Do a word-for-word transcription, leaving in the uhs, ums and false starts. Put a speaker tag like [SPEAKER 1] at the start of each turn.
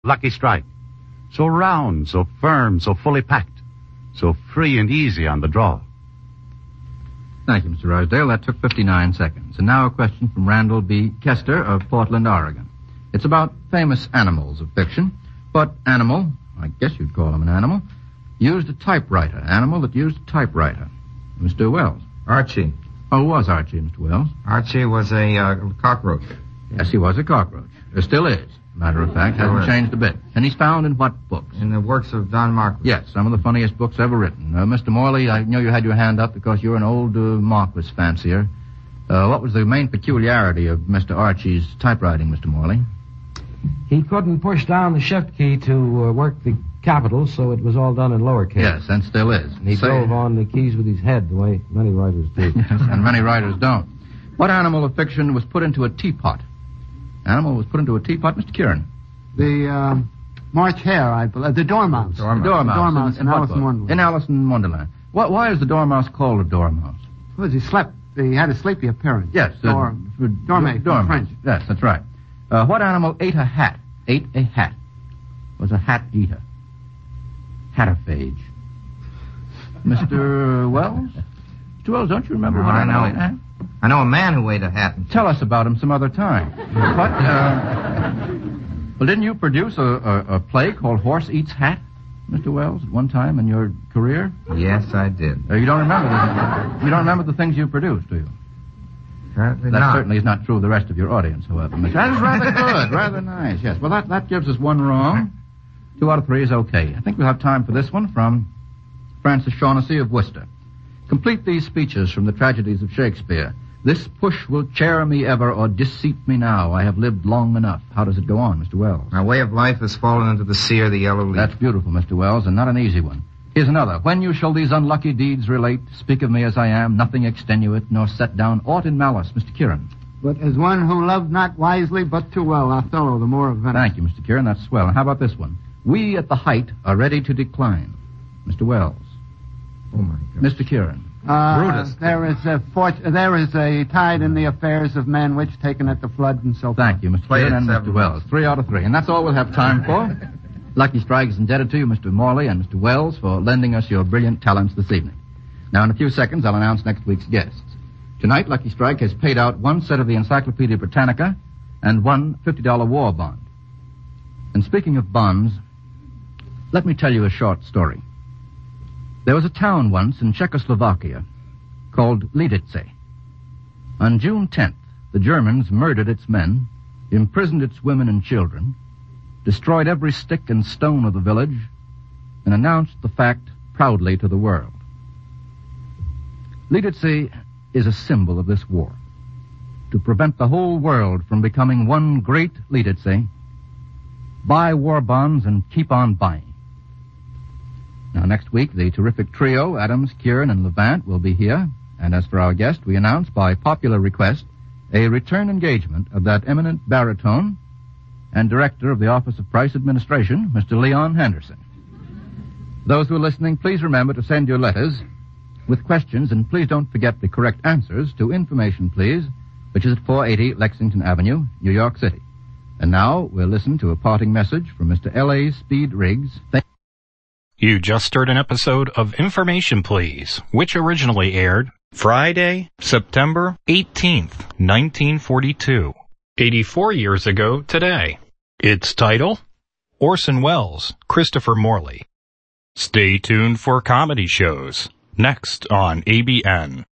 [SPEAKER 1] Lucky Strike. So round, so firm, so fully packed. So free and easy on the draw.
[SPEAKER 2] Thank you, Mister Rosedale. That took fifty-nine seconds. And now a question from Randall B. Kester of Portland, Oregon. It's about famous animals of fiction. What animal, I guess you'd call him an animal, used a typewriter? Animal that used a typewriter. Mister Wells.
[SPEAKER 3] Archie.
[SPEAKER 2] Oh, who was Archie, Mister Wells?
[SPEAKER 3] Archie was a uh, cockroach.
[SPEAKER 2] Yes, he was a cockroach. There still is. Matter of fact, hasn't changed a bit. And he's found in what books?
[SPEAKER 3] In the works of Don Marquis.
[SPEAKER 2] Yes, some of the funniest books ever written. Uh, Mister Morley, I know you had your hand up because you're an old uh, Marquis fancier. Uh, what was the main peculiarity of Mister Archie's typewriting, Mister Morley?
[SPEAKER 4] He couldn't push down the shift key to uh, work the capitals, so it was all done in lowercase.
[SPEAKER 2] Yes, and still is.
[SPEAKER 4] And he
[SPEAKER 2] Say...
[SPEAKER 4] drove on the keys with his head, the way many writers do.
[SPEAKER 2] Yes, and many writers don't. What animal of fiction was put into a teapot? Animal was put into a teapot, Mister Kieran.
[SPEAKER 5] The uh, March hare, I believe. The dormouse.
[SPEAKER 2] The dormouse. The dormouse.
[SPEAKER 5] The dormouse in,
[SPEAKER 2] in, in
[SPEAKER 5] Alice in Wonderland.
[SPEAKER 2] In Alice in Wonderland. What, why is the dormouse called a dormouse?
[SPEAKER 5] Because he slept. He had a sleepy appearance.
[SPEAKER 2] Yes.
[SPEAKER 5] Dor,
[SPEAKER 2] uh,
[SPEAKER 5] dorme,
[SPEAKER 2] dormouse.
[SPEAKER 5] French.
[SPEAKER 2] Yes, that's right. Uh, what animal ate a hat? Ate a hat. Was a hat eater. Hatophage. Mister Wells? Mister Wells, don't you remember
[SPEAKER 3] no,
[SPEAKER 2] what
[SPEAKER 3] I
[SPEAKER 2] animal
[SPEAKER 3] know.
[SPEAKER 2] ate a hat?
[SPEAKER 3] I know a man who ate a hat.
[SPEAKER 2] Tell us about him some other time. What, uh... Well, didn't you produce a, a, a play called Horse Eats Hat, Mister Wells, at one time in your career?
[SPEAKER 3] Yes, I did.
[SPEAKER 2] Uh, you don't remember the, you don't remember the things you produced, do you?
[SPEAKER 3] Apparently
[SPEAKER 2] that
[SPEAKER 3] not.
[SPEAKER 2] certainly is not true of the rest of your audience, however. Mister That is rather good, rather nice, yes. Well, that, that gives us one wrong. Two out of three is okay. I think we'll have time for this one from Francis Shaughnessy of Worcester. Complete these speeches from the tragedies of Shakespeare. This push will chair me ever or disseat me now. I have lived long enough. How does it go on, Mister Wells?
[SPEAKER 3] My way of life has fallen into the sea or the yellow leaf.
[SPEAKER 2] That's beautiful, Mister Wells, and not an easy one. Here's another. When you shall these unlucky deeds relate, speak of me as I am, nothing extenuate, nor set down aught in malice, Mister Kieran.
[SPEAKER 5] But as one who loved not wisely, but too well, Othello, the Moor of Venice.
[SPEAKER 2] Thank you, Mister Kieran. That's swell. And how about this one? We at the height are ready to decline, Mister Wells.
[SPEAKER 3] Oh, my God.
[SPEAKER 2] Mister Kieran.
[SPEAKER 5] Uh,
[SPEAKER 3] Brutus.
[SPEAKER 5] There is a fort- there is a tide in the affairs of men which taken at the flood and so forth.
[SPEAKER 2] Thank you, Mister
[SPEAKER 3] Play
[SPEAKER 2] Kieran
[SPEAKER 3] it
[SPEAKER 2] and Mister
[SPEAKER 3] seven
[SPEAKER 2] Wells.
[SPEAKER 3] months.
[SPEAKER 2] Three out of three. And that's all we'll have time for. Lucky Strike is indebted to you, Mister Morley and Mister Wells, for lending us your brilliant talents this evening. Now, in a few seconds, I'll announce next week's guests. Tonight, Lucky Strike has paid out one set of the Encyclopedia Britannica and one fifty dollar war bond. And speaking of bonds, let me tell you a short story. There was a town once in Czechoslovakia called Lidice. On June tenth, the Germans murdered its men, imprisoned its women and children, destroyed every stick and stone of the village, and announced the fact proudly to the world. Lidice is a symbol of this war. To prevent the whole world from becoming one great Lidice, buy war bonds and keep on buying. Now, next week, the terrific trio, Adams, Kieran, and Levant, will be here. And as for our guest, we announce by popular request a return engagement of that eminent baritone and director of the Office of Price Administration, Mister Leon Henderson. Those who are listening, please remember to send your letters with questions, and please don't forget the correct answers to Information Please, which is at four eighty Lexington Avenue, New York City. And now we'll listen to a parting message from Mister L A. Speed Riggs. Thank
[SPEAKER 6] You just heard an episode of Information Please, which originally aired Friday, September eighteenth, nineteen forty-two, eighty-four years ago today. Its title, Orson Welles, Christopher Morley. Stay tuned for comedy shows, next on A B N.